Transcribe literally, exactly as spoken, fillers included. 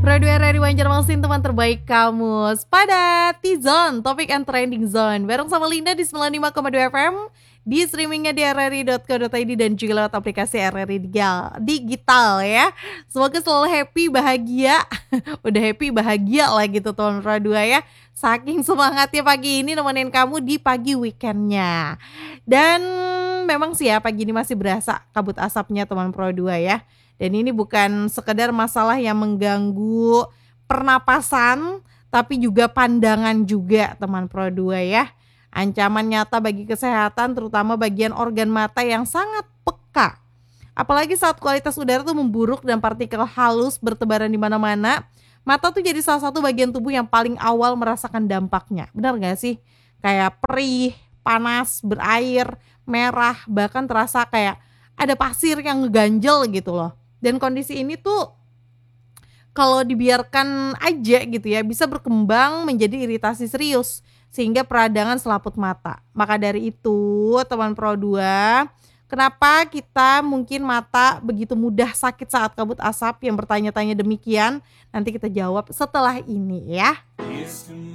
Radio R R I Banjarmasin, teman terbaik kamu. Pada T-Zone, Topik and Trending Zone. Bareng sama Linda di sembilan puluh lima koma dua F M. Di streamingnya di r r i dot co dot i d dan juga lewat aplikasi R R I Digital, digital ya. Semoga selalu happy, bahagia. Udah happy, bahagia lah gitu teman Pro dua ya. Saking semangatnya pagi ini nemenin kamu di pagi weekendnya. Dan memang sih ya pagi ini masih berasa kabut asapnya teman Pro dua ya. Dan ini bukan sekedar masalah yang mengganggu pernapasan, tapi juga pandangan juga teman Pro dua ya. Ancaman nyata bagi kesehatan terutama bagian organ mata yang sangat peka. Apalagi saat kualitas udara tuh memburuk dan partikel halus bertebaran di mana-mana. Mata tuh jadi salah satu bagian tubuh yang paling awal merasakan dampaknya. Benar gak sih? Kayak perih, panas, berair, merah, bahkan terasa kayak ada pasir yang ngeganjel gitu loh. Dan kondisi ini tuh kalau dibiarkan aja gitu ya bisa berkembang menjadi iritasi serius sehingga peradangan selaput mata. Maka dari itu teman Pro dua, kenapa kita mungkin mata begitu mudah sakit saat kabut asap? Yang bertanya-tanya demikian nanti kita jawab setelah ini ya.